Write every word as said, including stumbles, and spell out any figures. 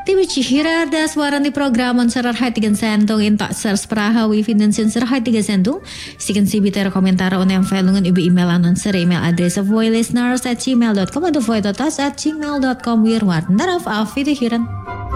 Tibi Chihira das waran di programon serar hai tiga sentong intak sers prahawi finansin serar hai tiga sentong. Sikan si bitera komentar on yang velungan ibu email anon ser email address of voilisteners at gmail dot com atau voidotas at gmail dot com. Wirwar naraf afi di hiran.